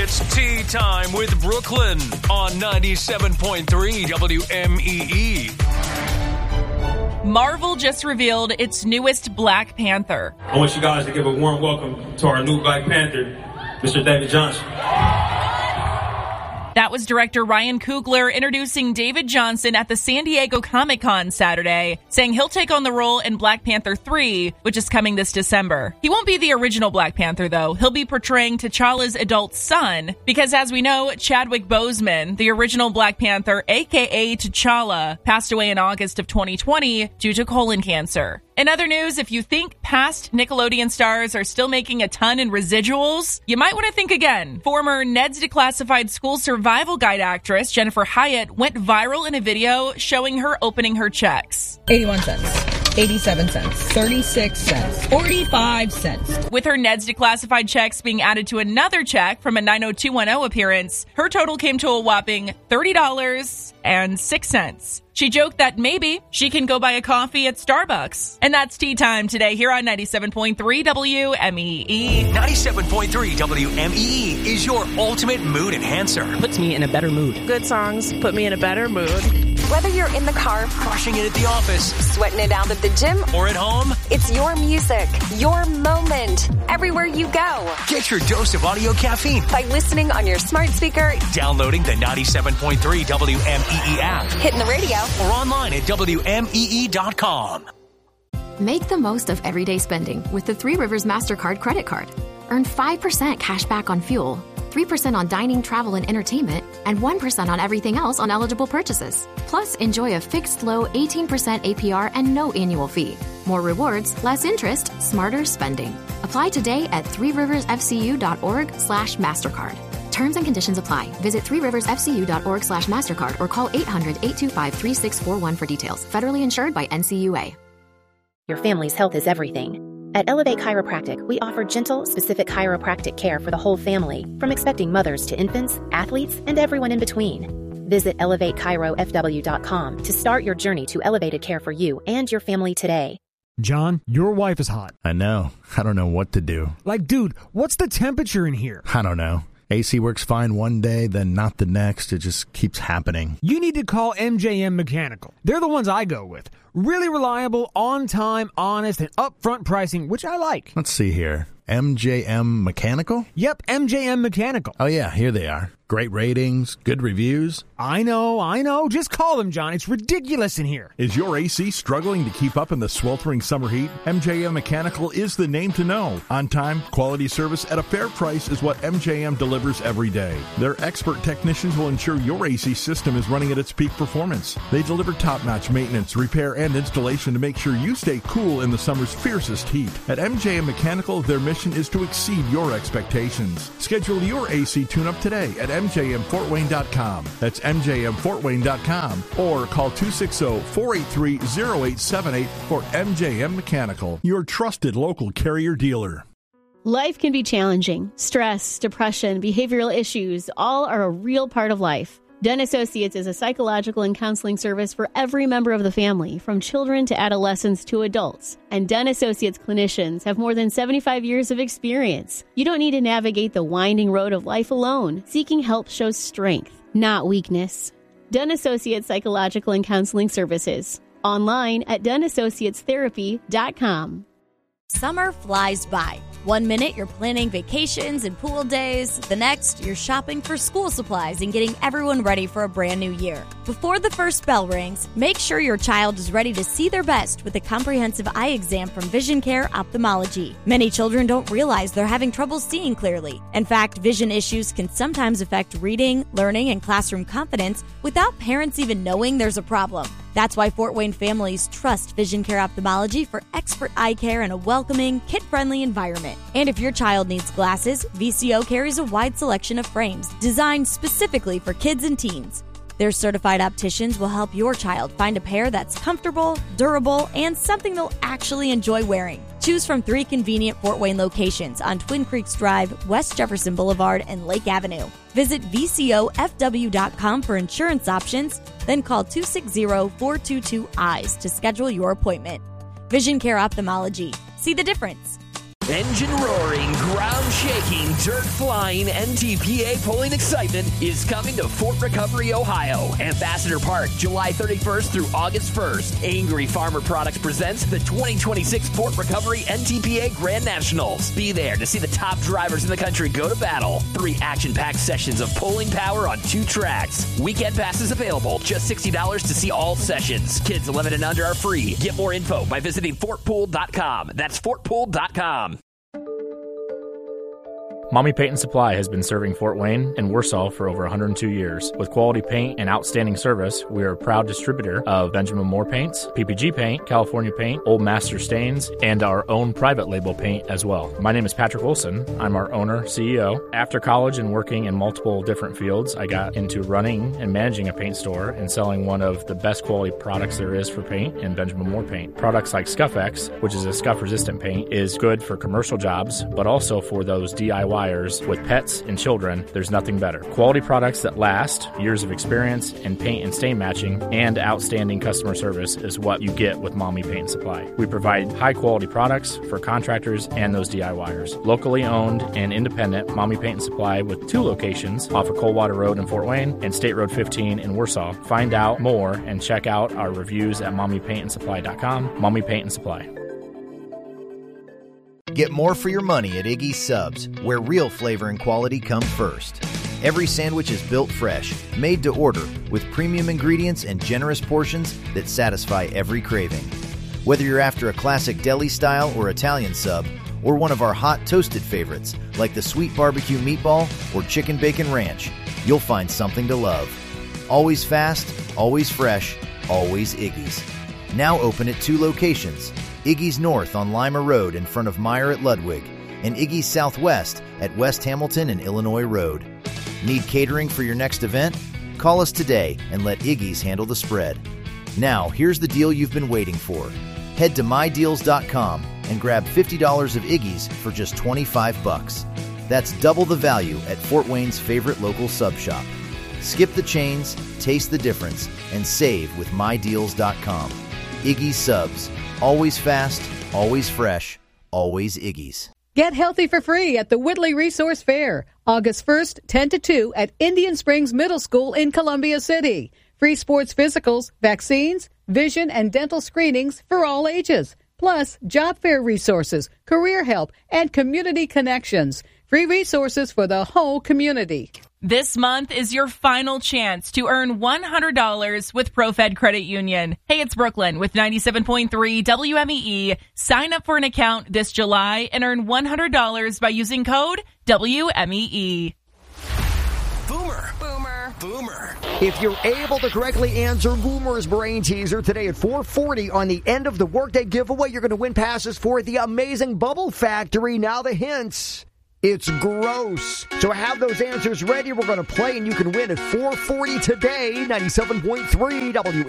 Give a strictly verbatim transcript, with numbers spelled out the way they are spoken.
It's tea time with Brooklyn on ninety-seven point three W M E E. Marvel just revealed its newest Black Panther. I want you guys to give a warm welcome to our new Black Panther, Mister David Johnson. That was director Ryan Coogler introducing David Johnson at the San Diego Comic-Con Saturday, saying he'll take on the role in Black Panther three, which is coming this December. He won't be the original Black Panther, though. He'll be portraying T'Challa's adult son, because as we know, Chadwick Boseman, the original Black Panther, aka T'Challa, passed away in August of twenty twenty due to colon cancer. In other news, if you think past Nickelodeon stars are still making a ton in residuals, you might want to think again. Former Ned's Declassified School Survival Guide actress Jennifer Hyatt went viral in a video showing her opening her checks. eighty-one cents, eighty-seven cents, thirty-six cents, forty-five cents. With her Ned's Declassified checks being added to another check from a nine oh two one oh appearance, her total came to a whopping thirty dollars and six cents. She joked that maybe she can go buy a coffee at Starbucks. And that's tea time today here on ninety-seven point three W M E E. ninety-seven point three W M E E is your ultimate mood enhancer. Puts me in a better mood. Good songs put me in a better mood. Whether you're in the car, crushing it at the office, sweating it out at the gym, or at home, it's your music, your moment, everywhere you go. Get your dose of audio caffeine by listening on your smart speaker, downloading the ninety-seven point three W M E E app, hitting the radio, or online at W M E E dot com. Make the most of everyday spending with the Three Rivers MasterCard credit card. Earn five percent cash back on fuel, three percent on dining, travel, and entertainment, and one percent on everything else on eligible purchases. Plus, enjoy a fixed low eighteen percent A P R and no annual fee. More rewards, less interest, smarter spending. Apply today at three rivers f c u dot org slash MasterCard. Terms and conditions apply. Visit three rivers f c u dot org slash MasterCard or call eight hundred, eight two five, three six four one for details. Federally insured by N C U A. Your family's health is everything. At Elevate Chiropractic, we offer gentle, specific chiropractic care for the whole family, from expecting mothers to infants, athletes, and everyone in between. Visit elevate chiro f w dot com to start your journey to elevated care for you and your family today. John, your wife is hot. I know. I don't know what to do. Like, dude, what's the temperature in here? I don't know. A C works fine one day, then not the next. It just keeps happening. You need to call M J M Mechanical. They're the ones I go with. Really reliable, on time, honest, and upfront pricing, which I like. Let's see here. M J M Mechanical? Yep, M J M Mechanical. Oh yeah, here they are. Great ratings, good reviews. I know, I know. Just call them, John. It's ridiculous in here. Is your A C struggling to keep up in the sweltering summer heat? M J M Mechanical is the name to know. On time, quality service at a fair price is what M J M delivers every day. Their expert technicians will ensure your A C system is running at its peak performance. They deliver top-notch maintenance, repair, and installation to make sure you stay cool in the summer's fiercest heat. At M J M Mechanical, their mission is to exceed your expectations. Schedule your A C tune-up today at M J M Fort Wayne dot com. That's M J M Fort Wayne dot com or call two six zero, four eight three, zero eight seven eight for M J M Mechanical, your trusted local Carrier dealer. Life can be challenging. Stress, depression, behavioral issues, all are a real part of life. Den Associates is a psychological and counseling service for every member of the family, from children to adolescents to adults. And Den Associates clinicians have more than seventy-five years of experience. You don't need to navigate the winding road of life alone. Seeking help shows strength, not weakness. Den Associates Psychological and Counseling Services. Online at den associates therapy dot com. Summer flies by. One minute you're planning vacations and pool days. The next, you're shopping for school supplies and getting everyone ready for a brand new year. Before the first bell rings, make sure your child is ready to see their best with a comprehensive eye exam from Vision Care Ophthalmology. Many children don't realize they're having trouble seeing clearly. In fact, vision issues can sometimes affect reading, learning, and classroom confidence without parents even knowing there's a problem. That's why Fort Wayne families trust Vision Care Ophthalmology for expert eye care in a welcoming, kid-friendly environment. And if your child needs glasses, V C O carries a wide selection of frames designed specifically for kids and teens. Their certified opticians will help your child find a pair that's comfortable, durable, and something they'll actually enjoy wearing. Choose from three convenient Fort Wayne locations on Twin Creeks Drive, West Jefferson Boulevard, and Lake Avenue. Visit V C O F W dot com for insurance options, then call two six zero, four two two, E Y E S to schedule your appointment. Vision Care Ophthalmology. See the difference. Engine roaring, ground shaking, dirt flying, N T P A pulling excitement is coming to Fort Recovery, Ohio. Ambassador Park, July thirty-first through August first. Angry Farmer Products presents the twenty twenty-six Fort Recovery N T P A Grand Nationals. Be there to see the top drivers in the country go to battle. Three action-packed sessions of pulling power on two tracks. Weekend passes available, just sixty dollars to see all sessions. Kids eleven and under are free. Get more info by visiting fort pool dot com. That's fort pool dot com. Mommy Paint and Supply has been serving Fort Wayne and Warsaw for over one hundred two years. With quality paint and outstanding service, we are a proud distributor of Benjamin Moore Paints, P P G Paint, California Paint, Old Master Stains, and our own private label paint as well. My name is Patrick Wilson. I'm our owner, C E O. After college and working in multiple different fields, I got into running and managing a paint store and selling one of the best quality products there is for paint in Benjamin Moore Paint. Products like Scuff-X, which is a scuff-resistant paint, is good for commercial jobs, but also for those D I Y with pets and children. There's nothing better. Quality products that last, years of experience in paint and stain matching, and outstanding customer service is what you get with Mommy Paint and Supply. We provide high quality products for contractors and those D I Y ers. Locally owned and independent, Mommy Paint and Supply with two locations off of Coldwater Road in Fort Wayne and State Road fifteen in Warsaw. Find out more and check out our reviews at mommy paint and supply dot com. Mommy Paint and Supply. Get more for your money at Iggy's Subs, where real flavor and quality come first. Every sandwich is built fresh, made to order, with premium ingredients and generous portions that satisfy every craving. Whether you're after a classic deli style or Italian sub, or one of our hot toasted favorites like the sweet barbecue meatball or chicken bacon ranch, you'll find something to love. Always fast, always fresh, always Iggy's. Now open at two locations. Iggy's North on Lima Road in front of Meyer at Ludwig, and Iggy's Southwest at West Hamilton and Illinois Road. Need catering for your next event? Call us today and let Iggy's handle the spread. Now, here's the deal you've been waiting for. Head to my deals dot com and grab fifty dollars of Iggy's for just twenty-five bucks. That's double the value at Fort Wayne's favorite local sub shop. Skip the chains, taste the difference, and save with my deals dot com. Iggy's Subs. Always fast, always fresh, always Iggy's. Get healthy for free at the Whitley Resource Fair, August first, ten to two at Indian Springs Middle School in Columbia City. Free sports physicals, vaccines, vision, and dental screenings for all ages. Plus, job fair resources, career help, and community connections. Free resources for the whole community. This month is your final chance to earn one hundred dollars with ProFed Credit Union. Hey, it's Brooklyn with ninety-seven point three W M E E. Sign up for an account this July and earn one hundred dollars by using code W M E E. Boomer. Boomer. Boomer. If you're able to correctly answer Boomer's Brain Teaser today at four forty on the end of the workday giveaway, you're going to win passes for the amazing Bubble Factory. Now the hints. It's gross. So have those answers ready. We're going to play, and you can win at four forty today. ninety-seven point three W